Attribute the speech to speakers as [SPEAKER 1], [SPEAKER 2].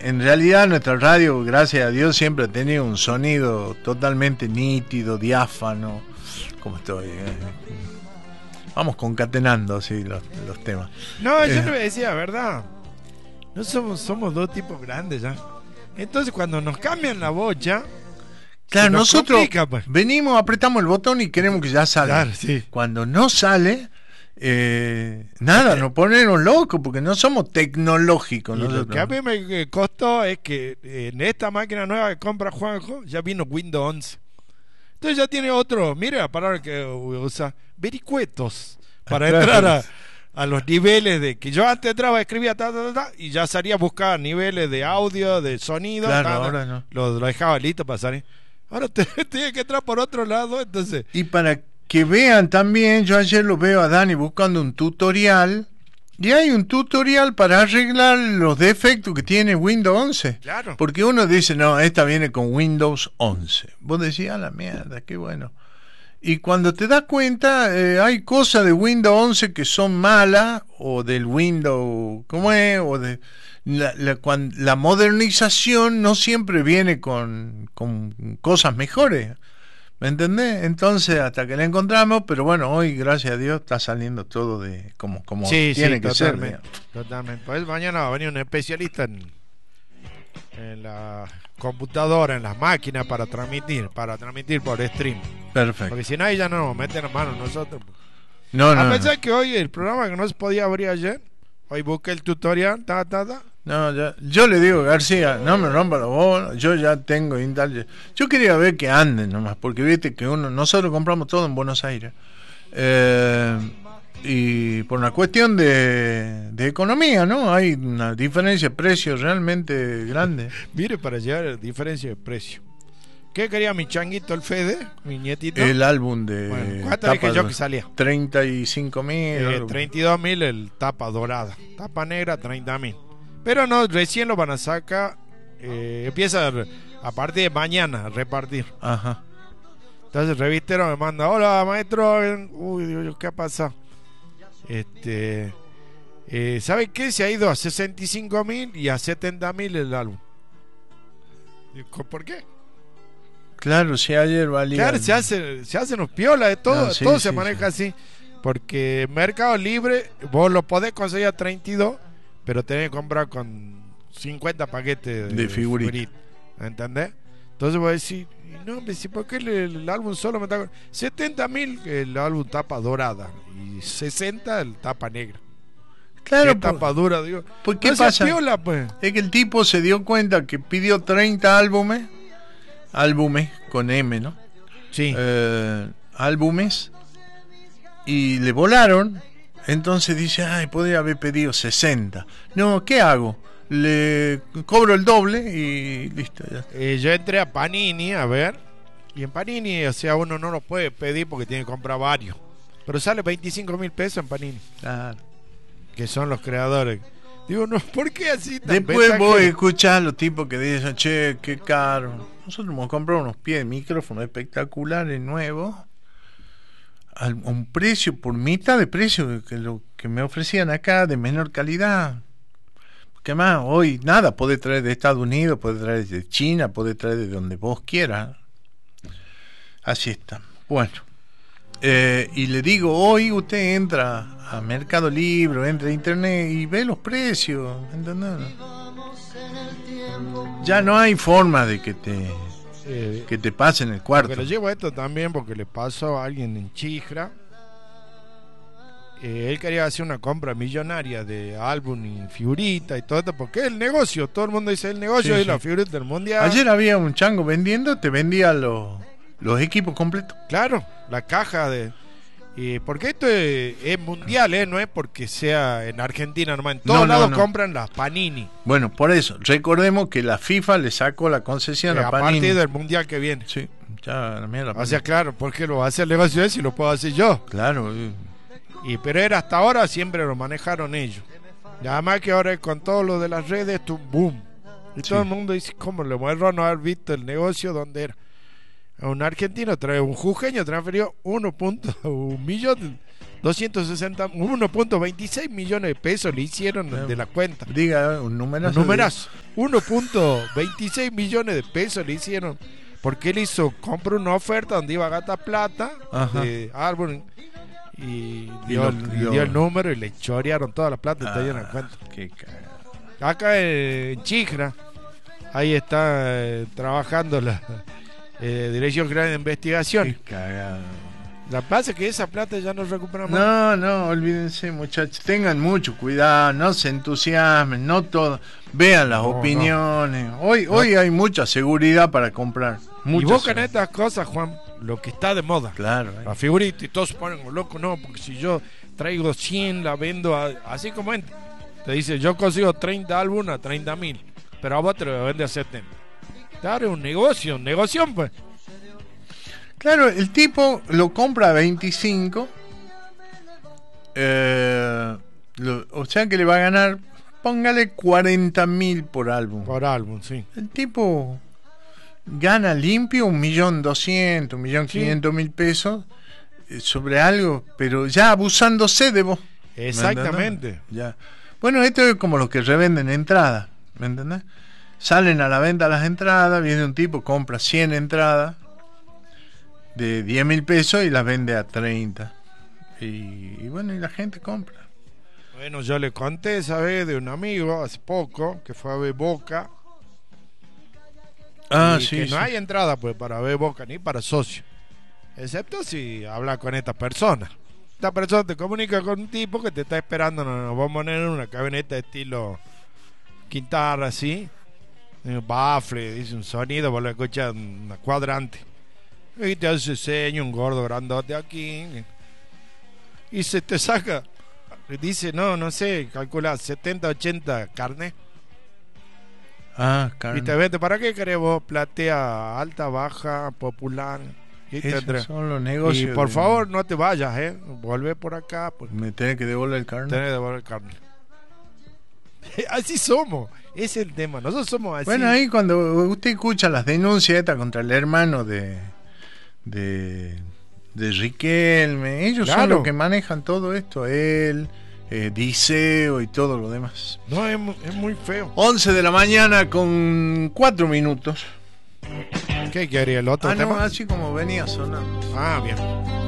[SPEAKER 1] en realidad nuestra radio, gracias a Dios, siempre ha tenido un sonido totalmente nítido, diáfano. ¿Cómo estoy? Vamos concatenando así los temas.
[SPEAKER 2] No, yo no me decía, ¿verdad? No somos dos tipos grandes ya. Entonces cuando nos cambian la voz ya,
[SPEAKER 1] claro, nosotros
[SPEAKER 2] complica, pues.
[SPEAKER 1] venimos, apretamos el botón y queremos que ya salga.
[SPEAKER 2] Claro, sí.
[SPEAKER 1] Cuando no sale, nada, nos ponemos locos porque no somos tecnológicos.
[SPEAKER 2] Y
[SPEAKER 1] nosotros.
[SPEAKER 2] lo que a mí me costó es que en esta máquina nueva que compra Juanjo ya vino Windows 11. Entonces ya tiene otro, mire la palabra que usa, vericuetos, para entrar a los niveles de que yo antes entraba, escribía y ya salía a buscar niveles de audio, de sonido.
[SPEAKER 1] Claro, ahora no.
[SPEAKER 2] Lo dejaba listo para salir. Ahora tiene que entrar por otro lado, entonces.
[SPEAKER 1] Y para que vean también, yo ayer lo veo a Dani buscando un tutorial, y hay un tutorial para arreglar los defectos que tiene Windows 11.
[SPEAKER 2] Claro.
[SPEAKER 1] Porque uno dice, no, esta viene con Windows 11. Vos decís, a la mierda, qué bueno. Y cuando te das cuenta, hay cosas de Windows 11 que son malas, o del Windows, ¿cómo es? O de la modernización no siempre viene con cosas mejores. ¿Me entendés? Entonces, hasta que la encontramos, pero bueno, hoy, gracias a Dios, está saliendo todo de como
[SPEAKER 2] Sí,
[SPEAKER 1] tiene que
[SPEAKER 2] totalmente,
[SPEAKER 1] ser.
[SPEAKER 2] totalmente. Pues mañana va a venir un especialista en la computadora, en las máquinas para transmitir por stream.
[SPEAKER 1] Perfecto.
[SPEAKER 2] Porque si no, ahí ya no nos meten las manos nosotros.
[SPEAKER 1] No,
[SPEAKER 2] A pesar que hoy el programa que no se podía abrir ayer, hoy busqué el tutorial,
[SPEAKER 1] No, yo le digo, García, no me rompa los bolos, yo ya tengo Intel. Yo quería ver que anden nomás, porque viste que nosotros compramos todo en Buenos Aires. Y por una cuestión de economía, ¿no? Hay una diferencia de precios realmente grande.
[SPEAKER 2] Mire, para llegar a la diferencia de precio. ¿Qué quería mi changuito, el Fede, mi nietito?
[SPEAKER 1] El álbum de...
[SPEAKER 2] Bueno, ¿cuánto dije yo que salía?
[SPEAKER 1] 35.000.
[SPEAKER 2] 32.000 el tapa dorada. Tapa negra, 30.000. Pero no, recién lo van a sacar. Empieza a partir de mañana a repartir.
[SPEAKER 1] Ajá.
[SPEAKER 2] Entonces el revistero me manda, hola maestro. Uy, Dios, ¿qué ha pasado? ¿Sabe qué? Se ha ido a 65.000 y a 70.000 el álbum. ¿Por qué?
[SPEAKER 1] Claro, si ayer valía.
[SPEAKER 2] Claro, se hacen los piolas de todo.
[SPEAKER 1] No, sí,
[SPEAKER 2] todo
[SPEAKER 1] sí,
[SPEAKER 2] se maneja
[SPEAKER 1] sí.
[SPEAKER 2] así. Porque Mercado Libre, vos lo podés conseguir a 32, pero tenés que comprar con 50 paquetes
[SPEAKER 1] de figuritas.
[SPEAKER 2] ¿Entendés? Entonces vos decís, no, ¿por qué el álbum solo me está 70.000 el álbum tapa dorada y 60 el tapa negra?
[SPEAKER 1] Claro,
[SPEAKER 2] tapa dura, digo.
[SPEAKER 1] ¿Por qué
[SPEAKER 2] no
[SPEAKER 1] pasa?
[SPEAKER 2] Piola, pues.
[SPEAKER 1] Es que el tipo se dio cuenta que pidió 30 álbumes con M, ¿no?
[SPEAKER 2] Sí.
[SPEAKER 1] Álbumes, y le volaron. Entonces dice, ay, podría haber pedido 60. No, ¿qué hago? Le cobro el doble y listo. Ya.
[SPEAKER 2] Yo entré a Panini a ver, y en Panini, o sea, uno no lo puede pedir porque tiene que comprar varios, pero sale 25.000 pesos en Panini.
[SPEAKER 1] Claro.
[SPEAKER 2] Que son los creadores. Digo, no, ¿por qué así tan
[SPEAKER 1] Después voy a escuchar a los tipos que dicen, che, qué caro. Nosotros hemos comprado unos pies de micrófono espectaculares, nuevos, a un precio por mitad de precio que lo que me ofrecían acá, de menor calidad. ¿Qué más? Hoy nada, puede traer de Estados Unidos, puede traer de China, puede traer de donde vos quieras. Así está. Bueno, y le digo, hoy usted entra a Mercado Libre, entra a Internet y ve los precios, ¿entendés? Ya no hay forma de que te pasen el cuarto.
[SPEAKER 2] Pero llevo esto también porque le pasó a alguien en Chifra. Él quería hacer una compra millonaria de álbum y figurita y todo esto, porque es el negocio, todo el mundo dice el negocio,
[SPEAKER 1] sí,
[SPEAKER 2] y la figurita del mundial.
[SPEAKER 1] Ayer había un chango vendiendo, te vendía los equipos completos.
[SPEAKER 2] Claro, la caja de... porque esto es mundial, no es porque sea en Argentina nomás, en todos lados compran las Panini.
[SPEAKER 1] Bueno, por eso, recordemos que la FIFA le sacó la concesión a Panini.
[SPEAKER 2] A partir del mundial que viene.
[SPEAKER 1] Sí, ya, mira.
[SPEAKER 2] O sea, claro, ¿por qué lo va a hacer el negocio ese y lo puedo hacer yo?
[SPEAKER 1] Claro.
[SPEAKER 2] Pero era hasta ahora, siempre lo manejaron ellos. Y además que ahora con todo lo de las redes, esto boom. Y todo el mundo dice, ¿cómo le muero no haber visto el negocio donde era? Un argentino, un jujeño transfirió 1.26 millones de pesos le hicieron de la cuenta.
[SPEAKER 1] Diga un numerazo.
[SPEAKER 2] Un numerazo. 1.26 millones de pesos le hicieron. Porque él compró una oferta donde iba a gastar plata de árbol y dio el número y le chorearon toda la plata y te dieron cuenta.
[SPEAKER 1] Qué cagada.
[SPEAKER 2] Acá en Chijra, ahí está trabajando la Dirección General de Investigación.
[SPEAKER 1] Qué cagada.
[SPEAKER 2] La pasa es que esa plata ya no recuperamos.
[SPEAKER 1] No, olvídense, muchachos. Tengan mucho cuidado, no se entusiasmen, no todo. Vean las opiniones. No. Hoy hay mucha seguridad para comprar.
[SPEAKER 2] Y buscan estas cosas, Juan, lo que está de moda.
[SPEAKER 1] Claro.
[SPEAKER 2] La figurita y todos se ponen locos, no, porque si yo traigo 100, la vendo así como te dice, yo consigo 30 álbumes a 30.000, pero a vos te lo vende a 70. Claro, es un negocio, pues.
[SPEAKER 1] Claro, el tipo lo compra a 25, o sea que le va a ganar, póngale 40.000 por álbum.
[SPEAKER 2] Por álbum, sí.
[SPEAKER 1] El tipo gana limpio 1.200.000, 1.500.000 pesos sobre algo, pero ya abusándose de vos.
[SPEAKER 2] Exactamente.
[SPEAKER 1] Ya. Bueno, esto es como los que revenden entradas, ¿me entendés? Salen a la venta las entradas, viene un tipo, compra 100 entradas de 10.000 pesos y las vende a 30. Y bueno, y la gente compra.
[SPEAKER 2] Bueno, yo le conté esa vez de un amigo hace poco que fue a ver Boca.
[SPEAKER 1] Sí.
[SPEAKER 2] Que no hay entrada pues para ver Boca ni para socio, excepto si habla con esta persona. Esta persona te comunica con un tipo que te está esperando. Nos vamos a poner en una camioneta de estilo Quintana, así. Bafle, dice un sonido, vos lo escuchas una cuadrante. Y te hace seño, un gordo grandote aquí. Y se te saca, dice, no sé, calcula 70, 80 carne.
[SPEAKER 1] Carne.
[SPEAKER 2] Y te vende, ¿para qué querés vos? Platea, alta, baja, popular.
[SPEAKER 1] Esos son los negocios.
[SPEAKER 2] Y por favor, no te vayas, volvé por acá.
[SPEAKER 1] Me tenés que devolver el carne.
[SPEAKER 2] Tenés que devolver el carne. Así somos, ese es el tema. Nosotros somos así.
[SPEAKER 1] Bueno, ahí cuando usted escucha las denuncias estas contra el hermano de Riquelme, ellos son los que manejan todo esto, él, Diceo y todo lo demás.
[SPEAKER 2] No, es muy feo.
[SPEAKER 1] 11 de la mañana con 4 minutos.
[SPEAKER 2] ¿Qué quería el otro tema?
[SPEAKER 1] No, así como venía sonando.
[SPEAKER 2] Bien.